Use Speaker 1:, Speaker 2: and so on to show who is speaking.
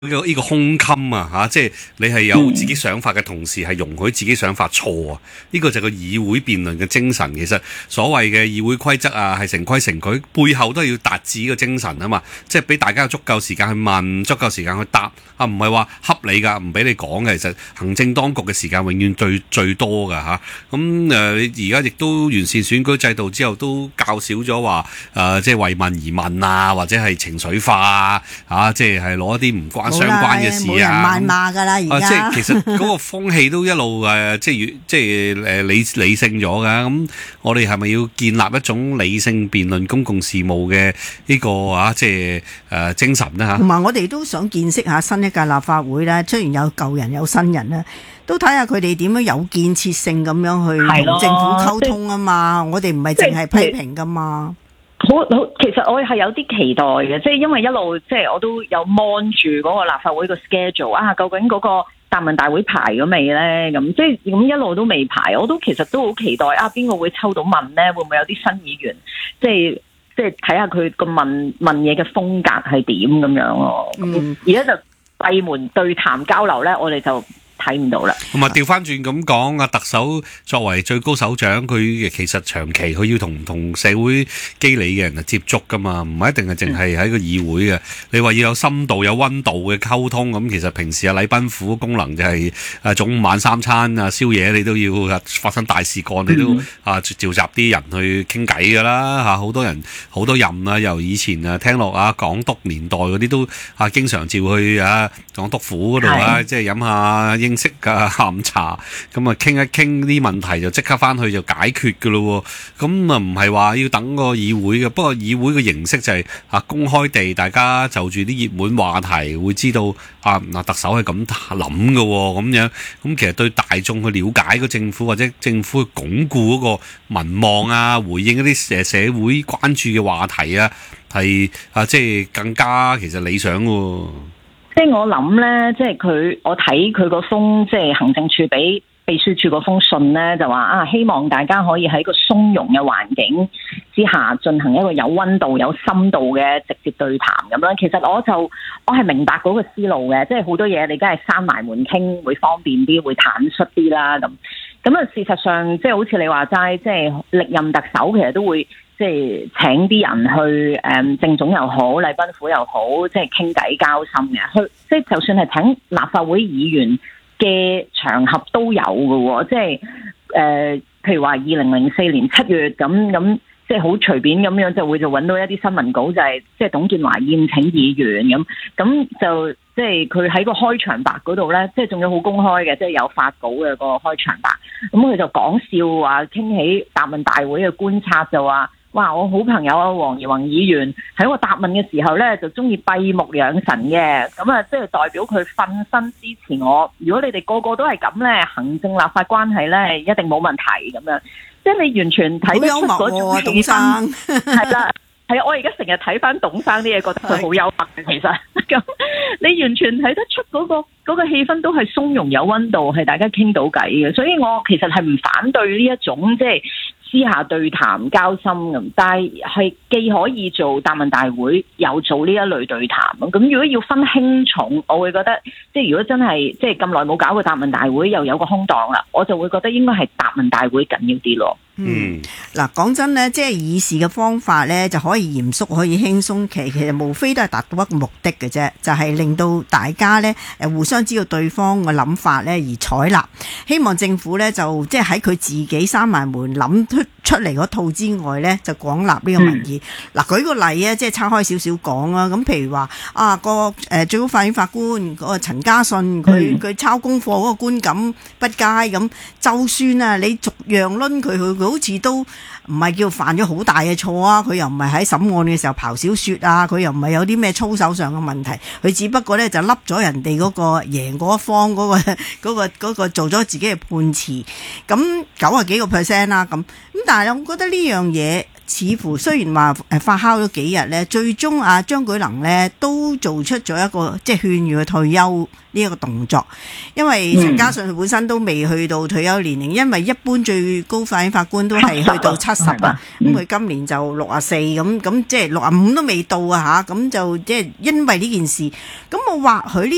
Speaker 1: 呢個胸襟啊，即係你係有自己想法嘅同時，係容許自己想法錯啊！呢個就係個議會辯論嘅精神。其實所謂嘅議會規則啊，係成規成矩，背後都係要達至呢個精神啊嘛！即係俾大家有足夠時間去問，足夠時間去答啊，唔係話恰你㗎，唔俾你講嘅。其實行政當局嘅時間永遠最多㗎嚇。咁而家亦都完善選舉制度之後，都較少咗話即係為民而問啊，或者係情緒化啊，即係攞一啲唔關相關嘅事啊，
Speaker 2: 冇人謾罵㗎啦，而家
Speaker 1: 即係其實嗰個風氣都一路即係理性咗㗎。咁我哋係咪要建立一種理性辯論公共事務嘅呢個即係精神咧嚇？
Speaker 2: 同埋我哋都想見識下新一屆立法會咧，雖然有舊人有新人咧，都睇下佢哋點樣有建設性咁樣去同政府溝通啊嘛。我哋唔係淨係批評㗎嘛。
Speaker 3: 好，其實我係有啲期待嘅，即係因為一路即係我都有 mon 住嗰個立法會個 schedule 啊，究竟嗰個答問大會排咗未咧？咁即係咁一路都未排，我都其實都好期待啊，邊個會抽到問咧？會唔會有啲新議員即係睇下佢個問嘢嘅風格係點咁樣咯？而家就閉門對談交流咧，我哋就睇唔到啦。
Speaker 1: 同埋調翻轉咁講，特首作為最高首長，佢其實長期佢要同唔同社會機理嘅人接觸噶嘛，唔係一定係淨係喺個議會嘅。你話要有深度、有溫度嘅溝通，咁其實平時禮賓府功能就係早午晚三餐宵夜，你都要發生大事幹，你都召集啲人去傾偈噶啦嚇。好多人好多任啊，由以前聽落港督年代嗰啲都經常召去港督府嗰度即係飲下英式嘅下午茶，咁傾一傾啲問題就即刻翻去就解決㗎咯喎。咁唔係話要等個議會嘅，不過議會嘅形式就係公開地，大家就住啲熱門話題會知道特首係咁諗㗎喎，咁樣咁其實對大眾去了解個政府或者政府去鞏固嗰個民望回應一啲社會關注嘅話題係即係更加其實理想喎。
Speaker 3: 即係我諗咧，即係我睇佢嗰封即係行政處俾秘書處嗰封信咧，就話希望大家可以喺個鬆容嘅環境之下進行一個有溫度、有深度嘅直接對談咁樣。其實我係明白嗰個思路嘅，即係好多嘢你梗係閂埋門傾會方便啲，會坦率啲啦咁。咁啊，事實上即係好似你話齋，即係歷任特首其實都會。即係請啲人去政總又好，禮賓府又好，即係傾偈交心嘅。去即係就算係請立法會議員嘅場合都有嘅喎。即係譬如話2004年7月咁，即係好隨便咁樣就揾到一啲新聞稿，就係即係董建華宴請議員咁就即係佢喺個開場白嗰度咧，即係仲有好公開嘅，即係有發稿嘅個開場白。咁佢就講笑話，傾起答問大會嘅觀察就話。哇！我好朋友黃宜弘議員喺我答問嘅時候咧，就中意閉目養神嘅，咁即係代表佢瞓身支持我。如果你哋個個都係咁咧，行政立法關係咧一定冇問題咁樣。即係你完全睇得出嗰種氣氛，係啦，係啊！我而家成日睇翻董生啲嘢，覺得佢好幽默嘅。其實咁，你完全睇得出嗰個氣氛都係鬆容有溫度，係大家傾到偈嘅。所以我其實係唔反對呢一種即係。私下對談交心咁，但係既可以做答問大會，又做呢一類對談。咁如果要分輕重，我會覺得即係如果真係即係咁耐冇搞過答問大會，又有個空檔啦，我就會覺得應該係答問大會緊要啲咯。
Speaker 2: 嗱，講真咧，即係議事嘅方法咧，就可以嚴肅，可以輕鬆，其實無非都係達到一個目的嘅啫，就係令到大家咧互相知道對方嘅諗法咧而採納。希望政府咧就即係喺佢自己閂埋門諗出嚟嗰套之外咧，就廣納呢個民意。嗱，舉個例啊，即係拆開少少講啊。咁譬如話個最高法院法官嗰個陳家信，佢抄功課嗰個觀感不佳咁，就算你逐樣攆佢好似都唔係叫犯咗好大嘅錯啊！佢又唔係喺審案嘅時候刨小說啊！佢又唔係有啲咩操守上嘅問題，佢只不過咧就笠咗人哋嗰個贏嗰一方嗰個做咗自己嘅判詞，咁90幾個%啦咁。但係我覺得呢樣嘢似乎雖然話發酵咗幾日咧，最終張舉能咧都做出咗一個即係勸喻佢退休呢一個動作，因為陳家信本身都未去到退休年齡，因為一般最高法院法官都係去到70啊，咁佢今年就64咁即係65都未到啊嚇，咁就即係因為呢件事，咁我或許呢